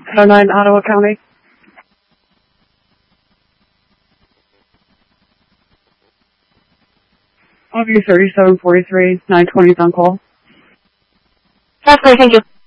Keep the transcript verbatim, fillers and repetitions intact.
oh nine, Ottawa County. I'll be thirty-seven forty-three, nine twenty on call. That's great, thank you.